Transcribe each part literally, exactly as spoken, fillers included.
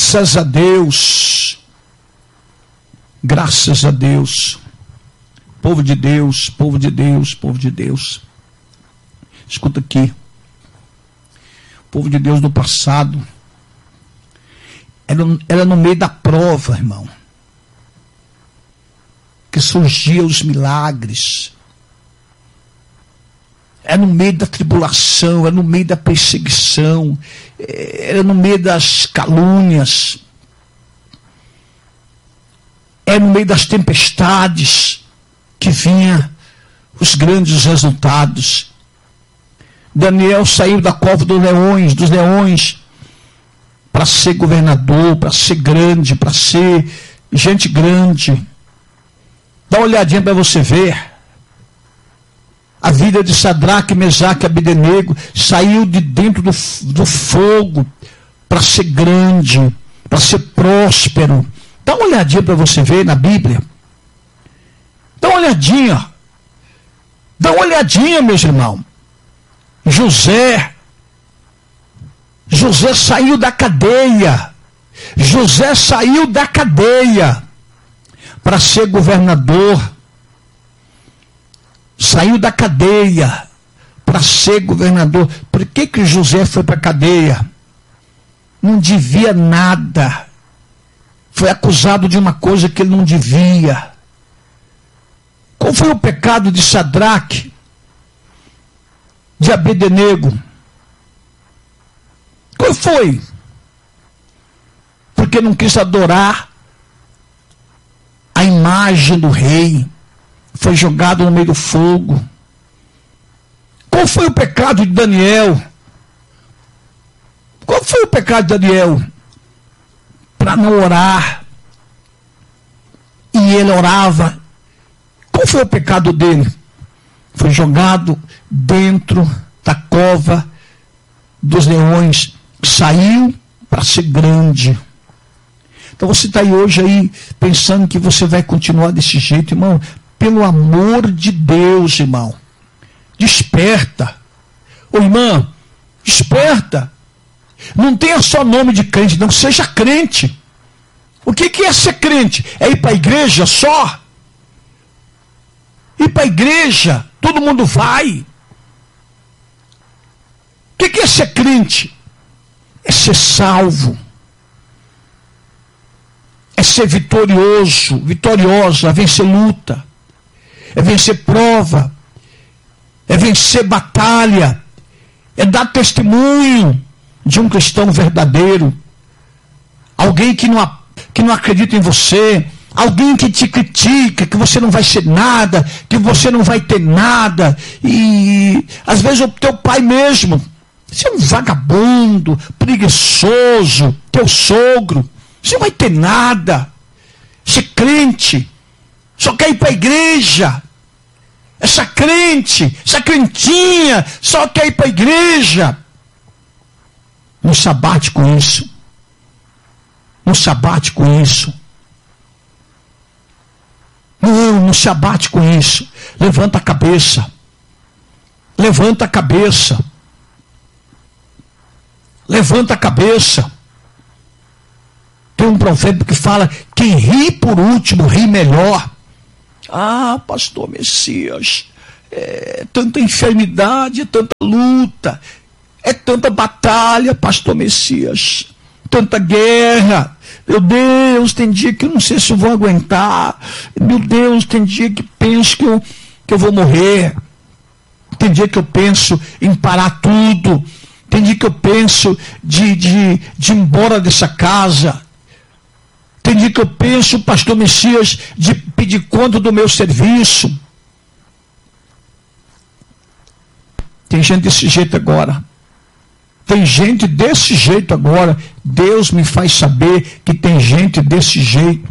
Graças a Deus, graças a Deus, povo de Deus, povo de Deus, povo de Deus, escuta aqui, povo de Deus do passado, era, era no meio da prova, irmão, que surgiam os milagres, era no meio da tribulação, era no meio da perseguição, era no meio das calúnias, era no meio das tempestades que vinha os grandes resultados. Daniel saiu da cova dos leões, dos leões, para ser governador, para ser grande, para ser gente grande. Dá uma olhadinha para você ver. A vida de Sadraque, Mesaque e Abdenego saiu de dentro do, do fogo para ser grande, para ser próspero. Dá uma olhadinha para você ver na Bíblia. Dá uma olhadinha. Dá uma olhadinha, meus irmãos. José. José saiu da cadeia. José saiu da cadeia para ser governador. Saiu da cadeia para ser governador. Por que que José foi para a cadeia? Não devia nada. Foi acusado de uma coisa que ele não devia. Qual foi o pecado de Sadraque, de Abdenego? Qual foi? Porque não quis adorar a imagem do rei. Foi jogado no meio do fogo. Qual foi o pecado de Daniel? Qual foi o pecado de Daniel? Para não orar. E ele orava. Qual foi o pecado dele? Foi jogado dentro da cova dos leões. Saiu para ser grande. Então você está aí hoje aí pensando que você vai continuar desse jeito, irmão. Pelo amor de Deus, irmão, desperta. Ô irmã, desperta. Não tenha só nome de crente, não, seja crente. O que que é ser crente? É ir para a igreja só? Ir para a igreja, todo mundo vai. O que que é ser crente? É ser salvo. É ser vitorioso, vitoriosa, vencer luta. É vencer prova, é vencer batalha, é dar testemunho de um cristão verdadeiro, alguém que não, que não acredita em você, alguém que te critica, que você não vai ser nada, que você não vai ter nada, e às vezes o teu pai mesmo, você é um vagabundo, preguiçoso, teu sogro, você não vai ter nada, você é crente, só quer ir para a igreja. Essa crente, essa crentinha, só quer ir para a igreja. Não se abate com isso. Não se abate com isso. Não, não se abate com isso. Levanta a cabeça. Levanta a cabeça. Levanta a cabeça. Tem um profeta que fala: quem ri por último, ri melhor. Ah, pastor Messias, é tanta enfermidade, é tanta luta, é tanta batalha, pastor Messias, tanta guerra. Meu Deus, tem dia que eu não sei se eu vou aguentar. Meu Deus, tem dia que penso que eu, que eu vou morrer. Tem dia que eu penso em parar tudo. Tem dia que eu penso de, de, de ir embora dessa casa. Tem dia que eu penso, pastor Messias, de pedir conta do meu serviço. Tem gente desse jeito agora. Tem gente desse jeito agora. Deus me faz saber que tem gente desse jeito.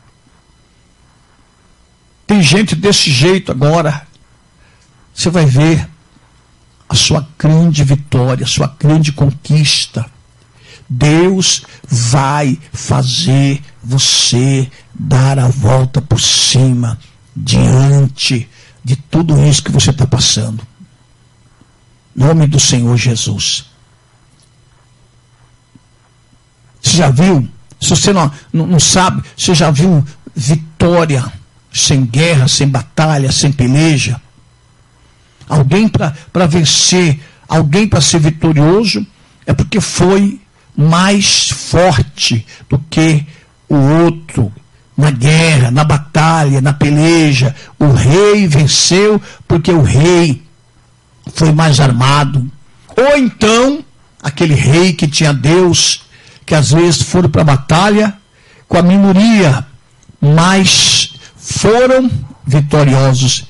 Tem gente desse jeito agora. Você vai ver a sua grande vitória, a sua grande conquista. Deus vai fazer você dar a volta por cima, diante de tudo isso que você está passando. Em nome do Senhor Jesus. Você já viu Se você não, não, não sabe, você já viu vitória sem guerra, sem batalha, sem peleja? Alguém para vencer, alguém para ser vitorioso, é porque foi mais forte do que o outro. Na guerra, na batalha, na peleja, o rei venceu porque o rei foi mais armado. Ou então, aquele rei que tinha Deus, que às vezes foram para a batalha com a minoria, mas foram vitoriosos.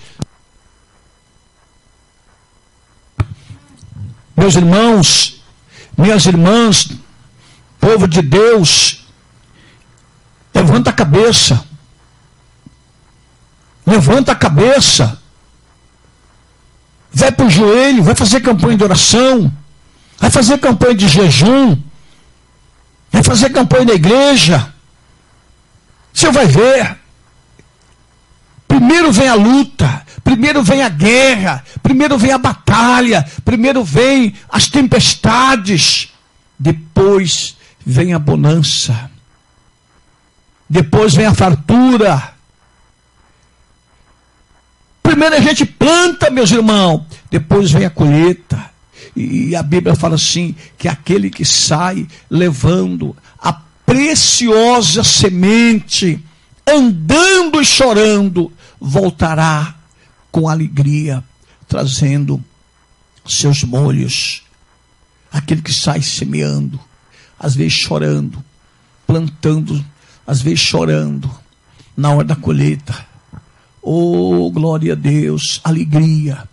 Meus irmãos, minhas irmãs, povo de Deus, levanta a cabeça. Levanta a cabeça. Vai para o joelho, vai fazer campanha de oração, vai fazer campanha de jejum, vai fazer campanha na igreja. Você vai ver. Primeiro vem a luta, primeiro vem a guerra, primeiro vem a batalha, primeiro vem as tempestades, depois vem a bonança, depois vem a fartura. Primeiro a gente planta, meus irmãos, depois vem a colheita. E a Bíblia fala assim, que aquele que sai levando a preciosa semente, andando e chorando, voltará com alegria, trazendo seus molhos. Aquele que sai semeando, às vezes chorando, plantando, às vezes chorando, na hora da colheita. Oh, glória a Deus, alegria.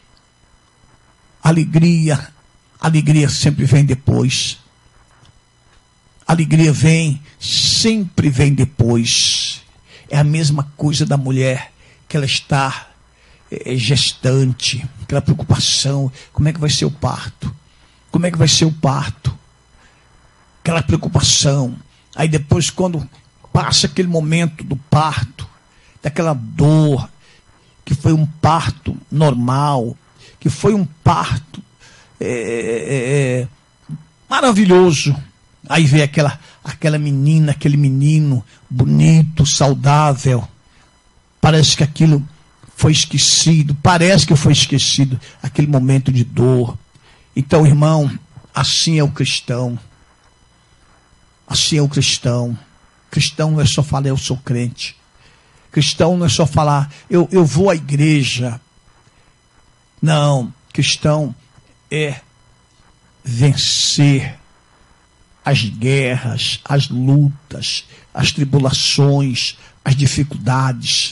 Alegria, alegria sempre vem depois. Alegria vem, sempre vem depois. É a mesma coisa da mulher, que ela está é, gestante, aquela preocupação, como é que vai ser o parto? Como é que vai ser o parto? Aquela preocupação. Aí depois, quando passa aquele momento do parto, daquela dor, que foi um parto normal, que foi um parto é, é, maravilhoso. Aí vem aquela, aquela menina, aquele menino bonito, saudável. Parece que aquilo foi esquecido, parece que foi esquecido, aquele momento de dor. Então, irmão, assim é o cristão. Assim é o cristão. Cristão não é só falar, eu sou crente. Cristão não é só falar, eu, eu vou à igreja. Não, cristão é vencer as guerras, as lutas, as tribulações, as dificuldades.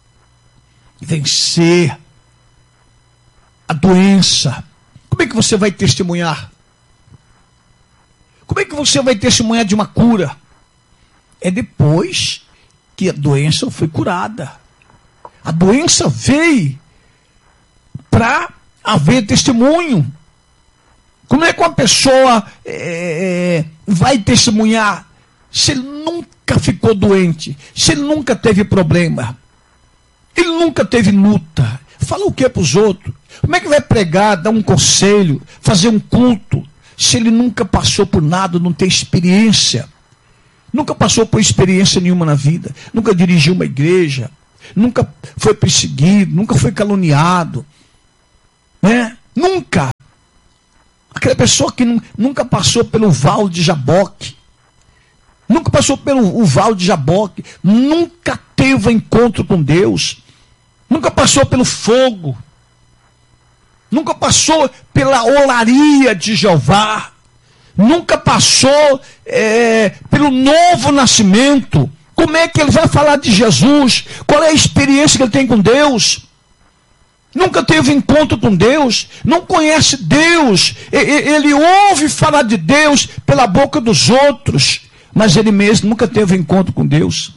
Vencer a doença. Como é que você vai testemunhar? Como é que você vai testemunhar de uma cura? É depois que a doença foi curada. A doença veio para haver testemunho. Como é que uma pessoa é, vai testemunhar se ele nunca ficou doente, se ele nunca teve problema, ele nunca teve luta? Fala o que para os outros? Como é que vai pregar, dar um conselho, fazer um culto, se ele nunca passou por nada, não tem experiência? Nunca passou por experiência nenhuma na vida, nunca dirigiu uma igreja, nunca foi perseguido, nunca foi caluniado, né? Nunca. Aquela pessoa que nunca passou pelo vale de Jaboque, nunca passou pelo o vale de Jaboque, nunca teve encontro com Deus, nunca passou pelo fogo, nunca passou pela olaria de Jeová, nunca passou é, pelo novo nascimento. Como é que ele vai falar de Jesus? Qual é a experiência que ele tem com Deus? Nunca teve encontro com Deus, não conhece Deus, ele ouve falar de Deus pela boca dos outros, mas ele mesmo nunca teve encontro com Deus.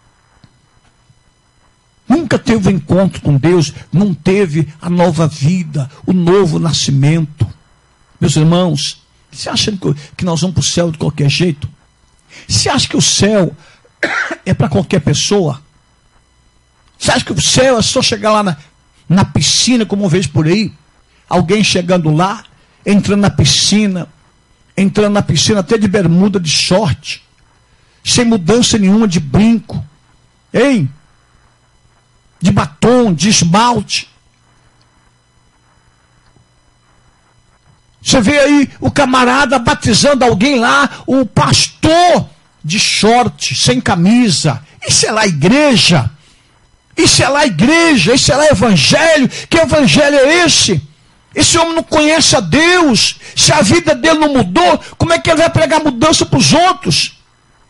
Nunca teve encontro com Deus, não teve a nova vida, o novo nascimento. Meus irmãos, você acha que nós vamos para o céu de qualquer jeito? Você acha que o céu é para qualquer pessoa? Você acha que o céu é só chegar lá na, na piscina, como eu vejo por aí? Alguém chegando lá, entrando na piscina, entrando na piscina até de bermuda, de short, sem mudança nenhuma de brinco, hein? De batom, de esmalte. Você vê aí o camarada batizando alguém lá, o pastor de short, sem camisa. Isso é lá igreja? Isso é lá igreja? Isso é lá evangelho? Que evangelho é esse? Esse homem não conhece a Deus. Se a vida dele não mudou, como é que ele vai pregar mudança para os outros?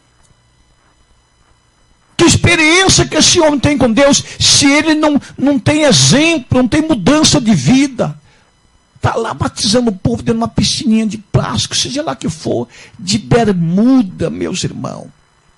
Que experiência que esse homem tem com Deus, se ele não, não tem exemplo, não tem mudança de vida? Está lá batizando o povo dentro de uma piscininha de plástico, seja lá que for, de bermuda, meus irmãos.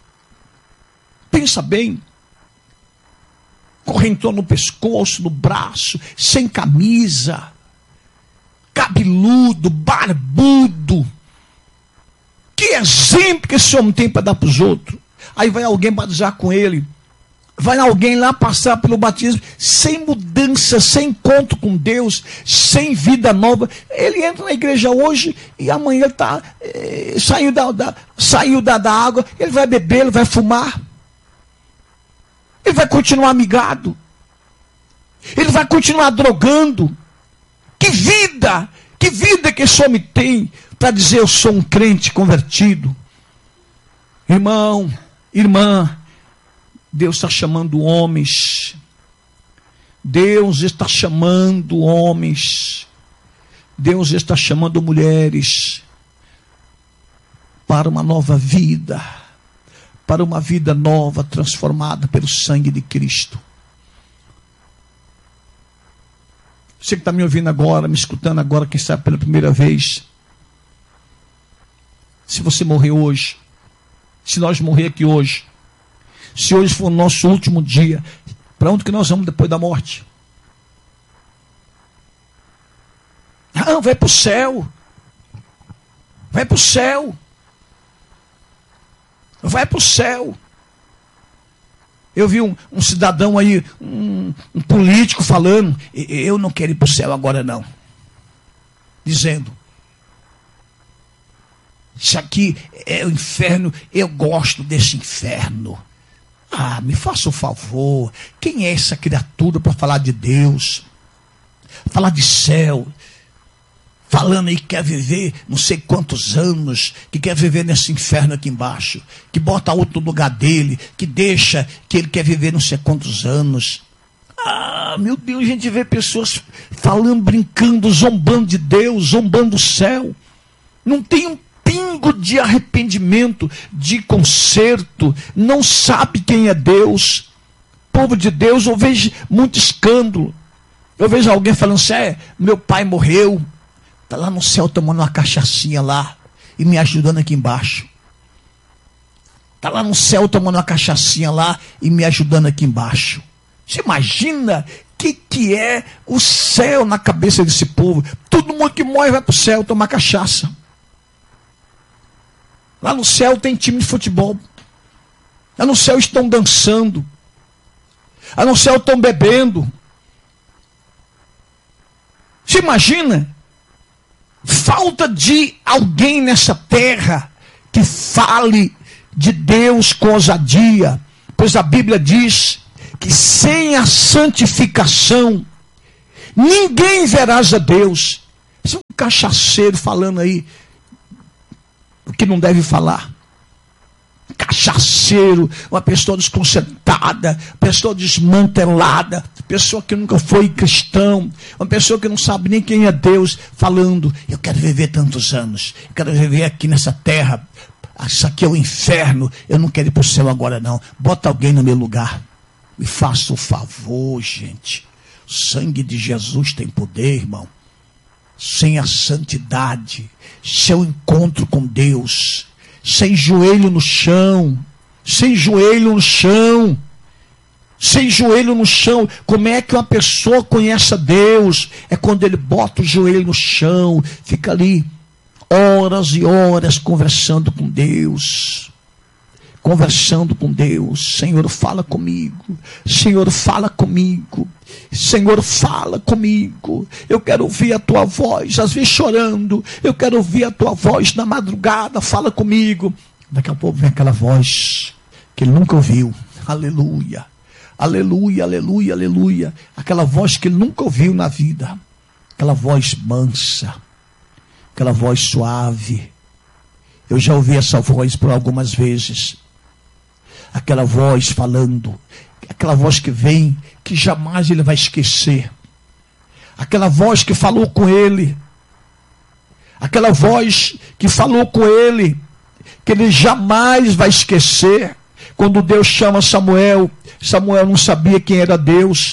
Pensa bem. Correntão no pescoço, no braço, sem camisa, cabeludo, barbudo. Que exemplo que esse homem tem para dar para os outros? Aí vai alguém batizar com ele. Vai alguém lá passar pelo batismo sem mudança, sem encontro com Deus, sem vida nova. Ele entra na igreja hoje e amanhã ele tá, eh, saiu, da, da, saiu da, da água, ele vai beber, ele vai fumar. Ele vai continuar amigado. Ele vai continuar drogando. Que vida, que vida que esse homem tem para dizer eu sou um crente convertido. Irmão, irmã, Deus está chamando homens. Deus está chamando homens. Deus está chamando mulheres para uma nova vida, para uma vida nova, transformada pelo sangue de Cristo. Você que está me ouvindo agora, me escutando agora, quem sabe pela primeira vez, se você morrer hoje, se nós morrer aqui hoje, se hoje for o nosso último dia, para onde que nós vamos depois da morte? Ah, vai para o céu. Vai para o céu. Vai para o céu. Eu vi um, um cidadão aí, um, um político falando, eu não quero ir para o céu agora não. Dizendo, isso aqui é o inferno, eu gosto desse inferno. Ah, me faça um favor, quem é essa criatura para falar de Deus? Falar de céu? Falando aí que quer viver não sei quantos anos, que quer viver nesse inferno aqui embaixo, que bota outro no lugar dele, que deixa que ele quer viver não sei quantos anos. Ah, meu Deus, a gente vê pessoas falando, brincando, zombando de Deus, zombando do céu. Não tem um pingo de arrependimento, de conserto, não sabe quem é Deus. Povo de Deus, eu vejo muito escândalo. Eu vejo alguém falando assim, é, meu pai morreu, está lá no céu tomando uma cachaçinha lá e me ajudando aqui embaixo. Está lá no céu tomando uma cachaçinha lá e me ajudando aqui embaixo. Você imagina o que, que é o céu na cabeça desse povo? Todo mundo que morre vai para o céu tomar cachaça. Lá no céu tem time de futebol. Lá no céu estão dançando. Lá no céu estão bebendo. Você imagina? Falta de alguém nessa terra que fale de Deus com ousadia, pois a Bíblia diz que sem a santificação ninguém verás a Deus. Esse é um cachaceiro falando aí o que não deve falar. Cachaceiro, uma pessoa desconcertada, pessoa desmantelada, pessoa que nunca foi cristão, uma pessoa que não sabe nem quem é Deus, falando, eu quero viver tantos anos, eu quero viver aqui nessa terra, isso aqui é o inferno, eu não quero ir para o céu agora não, bota alguém no meu lugar, me faça o favor, gente, o sangue de Jesus tem poder, irmão. Sem a santidade, seu encontro com Deus, sem joelho no chão, sem joelho no chão, sem joelho no chão. Como é que uma pessoa conhece a Deus? É quando ele bota o joelho no chão, fica ali horas e horas conversando com Deus. Conversando com Deus. Senhor, fala comigo. Senhor, fala comigo. Senhor, fala comigo. Eu quero ouvir a tua voz, às vezes chorando. Eu quero ouvir a tua voz na madrugada. Fala comigo. Daqui a pouco vem aquela voz que ele nunca ouviu. Aleluia, aleluia, aleluia, aleluia. Aquela voz que ele nunca ouviu na vida. Aquela voz mansa, aquela voz suave. Eu já ouvi essa voz por algumas vezes. Aquela voz falando, aquela voz que vem, que jamais ele vai esquecer. Aquela voz que falou com ele. Aquela voz que falou com ele, que ele jamais vai esquecer. Quando Deus chama Samuel, Samuel não sabia quem era Deus.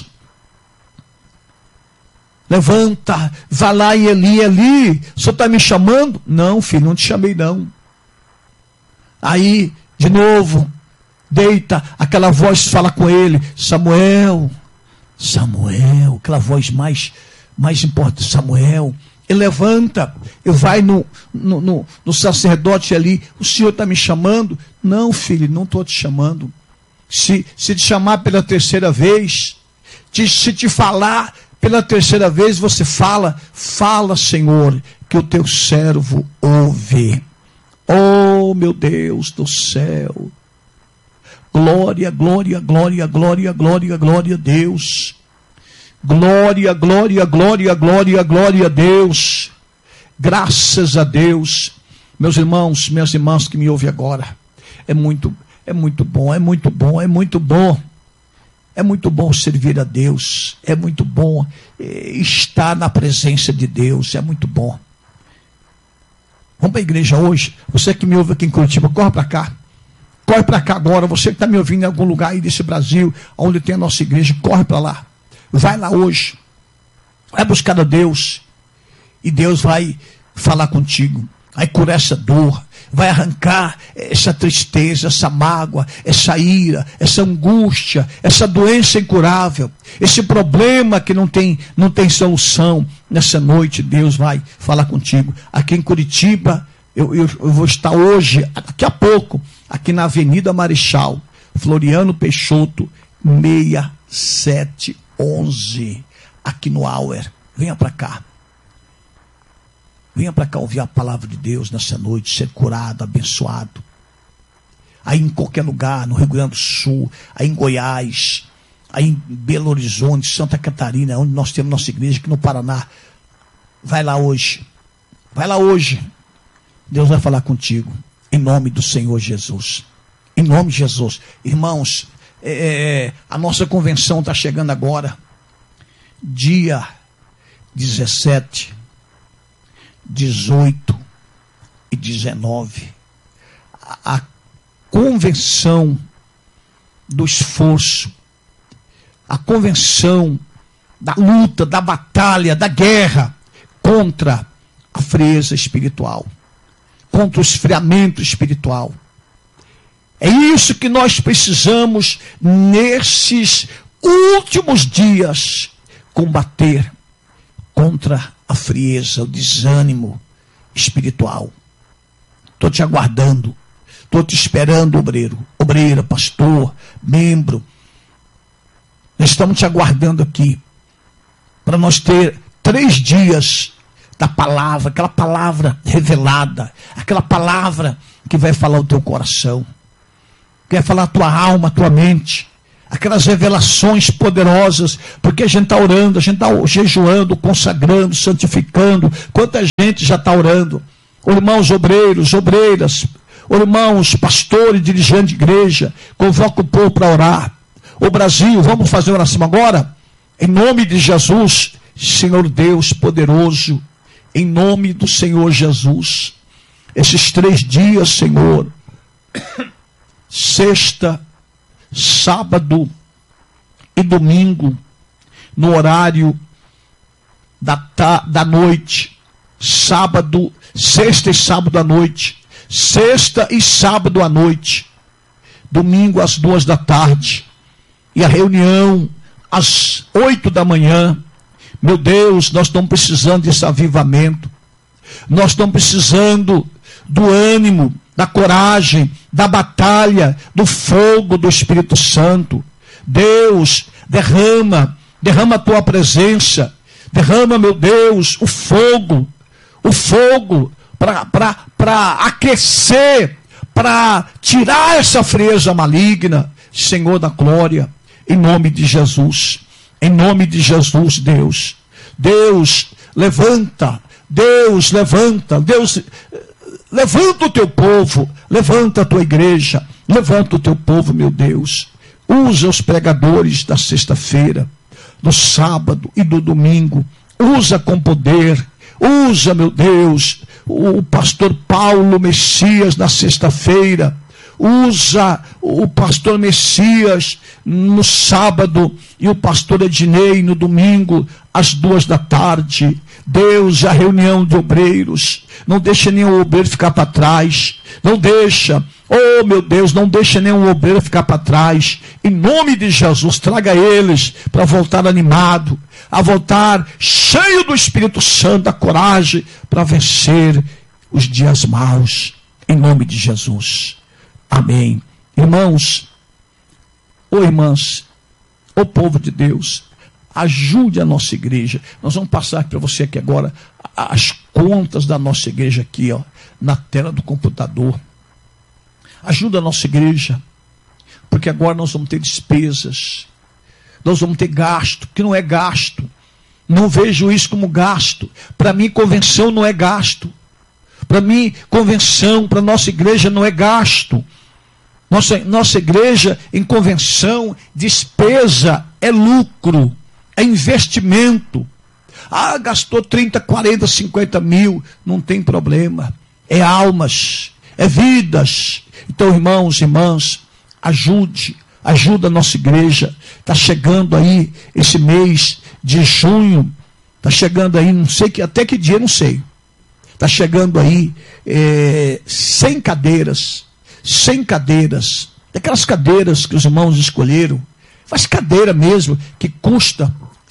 Levanta, vai lá em Eli, Eli, o senhor está me chamando? Não, filho, não te chamei não. Aí, de novo, deita, aquela voz fala com ele, Samuel, Samuel, aquela voz mais, mais importante, Samuel. Ele levanta, e vai no, no, no, no sacerdote ali, o senhor está me chamando? Não, filho, não estou te chamando. Se, se te chamar pela terceira vez, te, se te falar pela terceira vez, você fala, fala, Senhor, que o teu servo ouve. Oh, meu Deus do céu. Glória, glória, glória, glória, glória, glória a Deus. Glória, glória, glória, glória, glória a Deus. Graças a Deus. Meus irmãos, minhas irmãs que me ouvem agora. É muito, é muito bom, é muito bom, é muito bom. É muito bom servir a Deus. É muito bom estar na presença de Deus. É muito bom. Vamos para a igreja hoje. Você que me ouve aqui em Curitiba, corre para cá. Corre para cá agora. Você que está me ouvindo em algum lugar aí desse Brasil, onde tem a nossa igreja, corre para lá. Vai lá hoje. Vai buscar a Deus. E Deus vai falar contigo. Vai curar essa dor. Vai arrancar essa tristeza, essa mágoa, essa ira, essa angústia, essa doença incurável, esse problema que não tem, não tem solução. Nessa noite Deus vai falar contigo. Aqui em Curitiba, eu, eu, eu vou estar hoje, daqui a pouco, aqui na Avenida Marechal, Floriano Peixoto, seis sete onze, aqui no Auer. Venha para cá. Venha para cá ouvir a palavra de Deus nessa noite, ser curado, abençoado. Aí em qualquer lugar, no Rio Grande do Sul, aí em Goiás, aí em Belo Horizonte, Santa Catarina, onde nós temos nossa igreja, aqui no Paraná. Vai lá hoje. Vai lá hoje. Deus vai falar contigo. Em nome do Senhor Jesus. Em nome de Jesus. Irmãos, é, a nossa convenção está chegando agora. Dia dezessete. dezoito e dezenove, a, a convenção do esforço, a convenção da luta, da batalha, da guerra contra a frieza espiritual, contra o esfriamento espiritual. É isso que nós precisamos nesses últimos dias combater contra a frieza, o desânimo espiritual. Estou te aguardando, estou te esperando, obreiro, obreira, pastor, membro. Nós estamos te aguardando aqui para nós ter três dias da palavra, aquela palavra revelada, aquela palavra que vai falar o teu coração, que vai falar a tua alma, a tua mente. Aquelas revelações poderosas, porque a gente está orando, a gente está jejuando, consagrando, santificando. Quanta gente já está orando. Os irmãos obreiros, obreiras, os irmãos pastores, dirigentes de igreja, convoca o povo para orar. O Brasil, vamos fazer oração agora? Em nome de Jesus, Senhor Deus poderoso, em nome do Senhor Jesus, esses três dias, Senhor, sexta, sábado e domingo, no horário da, ta, da noite, sábado, sexta e sábado à noite, sexta e sábado à noite, domingo às duas da tarde, e a reunião às oito da manhã. Meu Deus, nós estamos precisando desse avivamento, nós estamos precisando do ânimo, da coragem, da batalha, do fogo do Espírito Santo. Deus, derrama, derrama a tua presença, derrama, meu Deus, o fogo, o fogo para aquecer, para tirar essa frieza maligna. Senhor da glória, em nome de Jesus, em nome de Jesus, Deus, Deus, levanta, Deus, levanta, Deus, levanta o teu povo, levanta a tua igreja, levanta o teu povo, meu Deus. Usa os pregadores da sexta-feira, do sábado e do domingo, usa com poder, usa, meu Deus, o pastor Paulo Messias na sexta-feira, usa o pastor Messias no sábado e o pastor Ednei no domingo, às duas da tarde. Deus, a reunião de obreiros, não deixa nenhum obreiro ficar para trás, não deixa, oh meu Deus, não deixa nenhum obreiro ficar para trás. Em nome de Jesus, traga eles para voltar animado, a voltar cheio do Espírito Santo, da coragem para vencer os dias maus, em nome de Jesus. Amém. Irmãos, ou irmãs, o povo de Deus, ajude a nossa igreja. Nós vamos passar para você aqui agora as contas da nossa igreja aqui, ó, na tela do computador. Ajuda a nossa igreja, porque agora nós vamos ter despesas, nós vamos ter gasto, que não é gasto. Não vejo isso como gasto. Para mim, convenção não é gasto. Para mim, convenção, para nossa igreja não é gasto. Nossa, nossa igreja em convenção, despesa é lucro, é investimento. Ah, gastou trinta, quarenta, cinquenta mil, não tem problema. É almas, é vidas. Então, irmãos e irmãs, ajude, ajuda a nossa igreja. Está chegando aí esse mês de junho, está chegando aí, não sei que, até que dia, não sei. Está chegando aí é, cem cadeiras, cem cadeiras, daquelas cadeiras que os irmãos escolheram, mas cadeira mesmo, que custa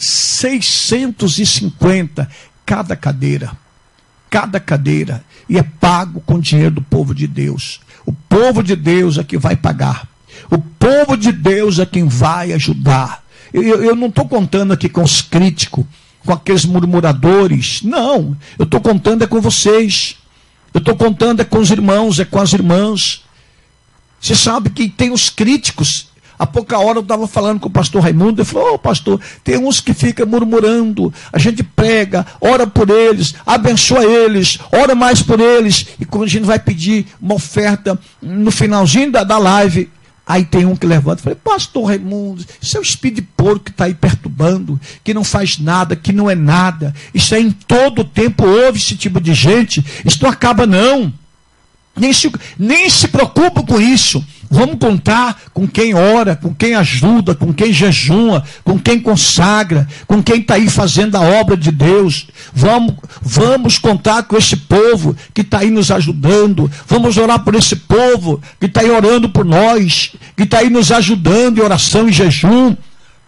seiscentos e cinquenta cada cadeira, cada cadeira, e é pago com dinheiro do povo de Deus. O povo de Deus é que vai pagar, o povo de Deus é quem vai ajudar. Eu, eu não estou contando aqui com os críticos, com aqueles murmuradores, não, eu estou contando é com vocês, eu estou contando é com os irmãos, é com as irmãs. Você sabe que tem os críticos. Há pouca hora eu estava falando com o pastor Raimundo, ele falou, ô oh, pastor, tem uns que ficam murmurando, a gente prega, ora por eles, abençoa eles, ora mais por eles, e quando a gente vai pedir uma oferta no finalzinho da, da live, aí tem um que levanta e fala, pastor Raimundo, isso é o espírito de porco que está aí perturbando, que não faz nada, que não é nada, isso aí em todo o tempo houve esse tipo de gente, isso não acaba não. Nem se, nem se preocupa com isso. Vamos contar com quem ora, com quem ajuda, com quem jejua, com quem consagra, com quem está aí fazendo a obra de Deus. Vamos, vamos contar com esse povo que está aí nos ajudando. Vamos orar por esse povo que está aí orando por nós, que está aí nos ajudando em oração e jejum,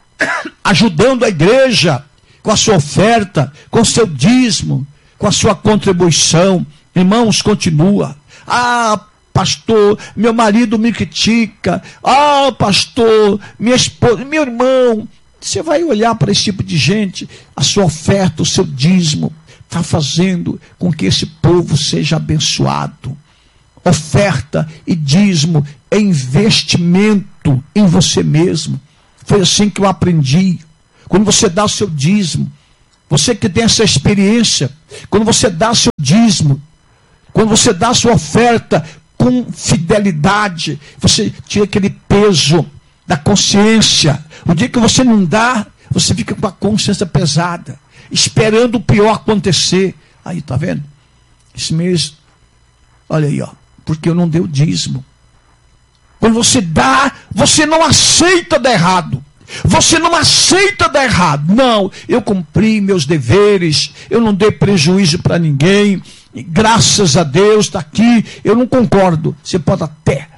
ajudando a igreja com a sua oferta, com o seu dízimo, com a sua contribuição. Irmãos, continua. Ah, pastor, meu marido me critica. Ah, pastor, minha esposa, meu irmão. Você vai olhar para esse tipo de gente, a sua oferta, o seu dízimo, está fazendo com que esse povo seja abençoado. Oferta e dízimo é investimento em você mesmo. Foi assim que eu aprendi. Quando você dá o seu dízimo, você que tem essa experiência, quando você dá o seu dízimo, quando você dá a sua oferta com fidelidade, você tira aquele peso da consciência. O dia que você não dá, você fica com a consciência pesada, esperando o pior acontecer. Aí, tá vendo? Esse mês, olha aí, ó, porque eu não dei o dízimo. Quando você dá, você não aceita dar errado. Você não aceita dar errado. Não, eu cumpri meus deveres, eu não dei prejuízo para ninguém. E graças a Deus está aqui. Eu não concordo. Você pode até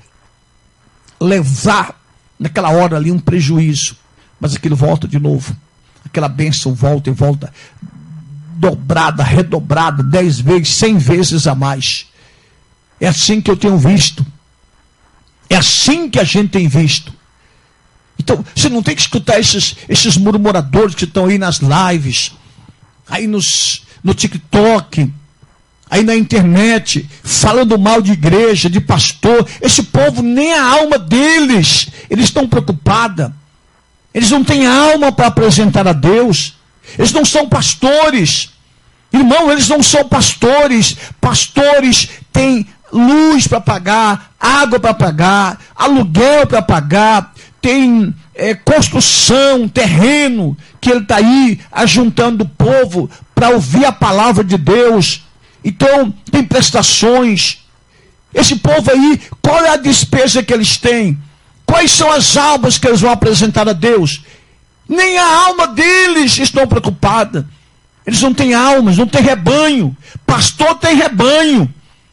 levar naquela hora ali um prejuízo, mas aquilo volta de novo. Aquela bênção volta e volta, dobrada, redobrada, dez vezes, cem vezes a mais. É assim que eu tenho visto. É assim que a gente tem visto. Então, você não tem que escutar esses, esses murmuradores que estão aí nas lives, aí nos, no TikTok, aí na internet, falando mal de igreja, de pastor. Esse povo, nem a alma deles, eles estão preocupados. Eles não têm alma para apresentar a Deus. Eles não são pastores. Irmão, eles não são pastores. Pastores têm luz para pagar, água para pagar, aluguel para pagar, tem é, construção, terreno, que ele está aí ajuntando o povo para ouvir a palavra de Deus. Então, tem prestações. Esse povo aí, qual é a despesa que eles têm? Quais são as almas que eles vão apresentar a Deus? Nem a alma deles estão preocupada. Eles não têm almas, não têm rebanho. Pastor tem rebanho.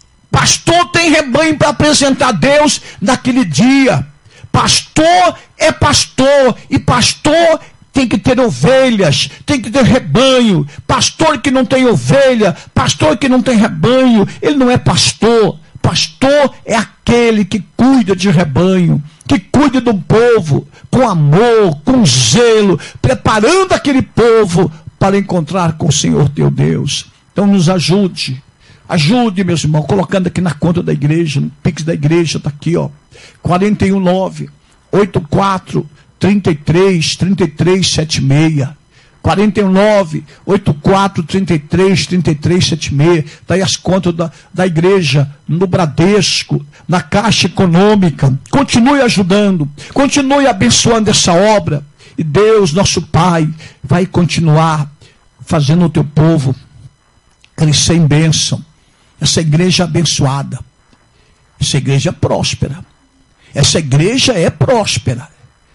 Pastor tem rebanho para apresentar a Deus naquele dia. Pastor é pastor. E pastor tem que ter ovelhas, tem que ter rebanho. Pastor que não tem ovelha, pastor que não tem rebanho, ele não é pastor. Pastor é aquele que cuida de rebanho, que cuida do povo, com amor, com zelo, preparando aquele povo para encontrar com o Senhor teu Deus. Então nos ajude. Ajude, meus irmãos, colocando aqui na conta da igreja, no Pix da igreja, está aqui, ó, quatro um nove, oito quatro, três três, três três sete seis, quatro um nove, oito quatro, três três, três três sete seis, está aí as contas da, da igreja, no Bradesco, na Caixa Econômica. Continue ajudando, continue abençoando essa obra, e Deus, nosso Pai, vai continuar fazendo o teu povo crescer em bênção. Essa igreja abençoada, essa igreja é próspera, essa igreja é próspera,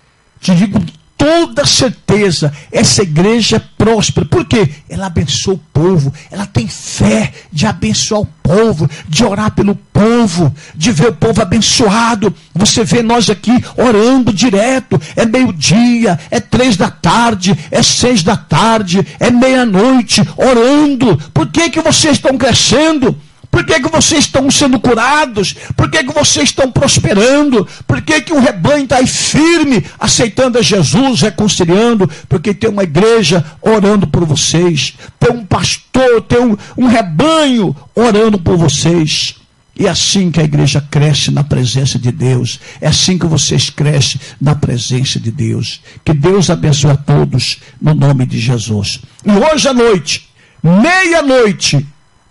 te digo com toda certeza, essa igreja é próspera. Por quê? Ela abençoa o povo, ela tem fé de abençoar o povo, de orar pelo povo, de ver o povo abençoado. Você vê nós aqui orando direto, é meio-dia, é três da tarde, é seis da tarde, é meia-noite, orando. Por que que vocês estão crescendo? Por que que vocês estão sendo curados? Por que que vocês estão prosperando? Por que que o rebanho está aí firme, aceitando a Jesus, reconciliando? Porque tem uma igreja orando por vocês. Tem um pastor, tem um, um rebanho orando por vocês. E é assim que a igreja cresce na presença de Deus. É assim que vocês crescem na presença de Deus. Que Deus abençoe a todos, no nome de Jesus. E hoje à noite, meia-noite,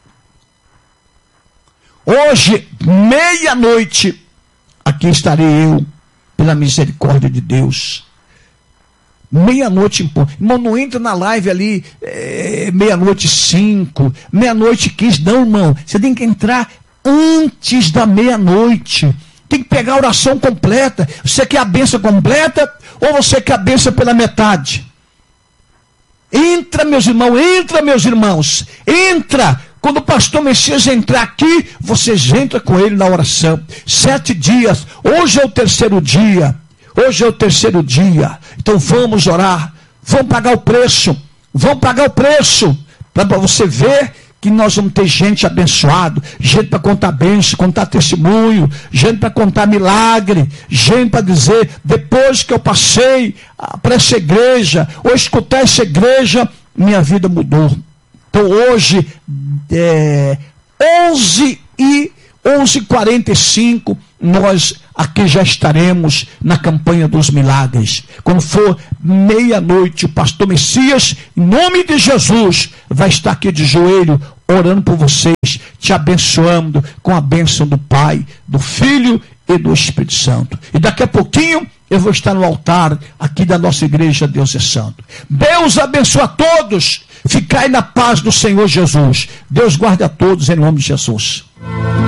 Hoje, meia-noite, aqui estarei eu, pela misericórdia de Deus. Meia-noite em ponto. Irmão, não entra na live ali, é, meia-noite cinco, meia-noite quinze. Não, irmão, você tem que entrar antes da meia-noite. Tem que pegar a oração completa. Você quer a bênção completa ou você quer a bênção pela metade? Entra, meus irmãos, entra, meus irmãos, entra. Quando o pastor Messias entrar aqui, vocês entram com ele na oração. Sete dias. Hoje é o terceiro dia. Hoje é o terceiro dia. Então vamos orar. Vamos pagar o preço. Vamos pagar o preço. Para você ver que nós vamos ter gente abençoada. Gente para contar bênção, contar testemunho. Gente para contar milagre. Gente para dizer, depois que eu passei para essa igreja, ou escutar essa igreja, minha vida mudou. Então hoje, é, onze e quarenta e cinco, nós aqui já estaremos na campanha dos milagres. Quando for meia-noite, o pastor Messias, em nome de Jesus, vai estar aqui de joelho, orando por vocês, te abençoando com a bênção do Pai, do Filho e do Espírito Santo. E daqui a pouquinho, eu vou estar no altar aqui da nossa igreja, Deus é Santo. Deus abençoe a todos. Ficai na paz do Senhor Jesus. Deus guarde a todos em nome de Jesus.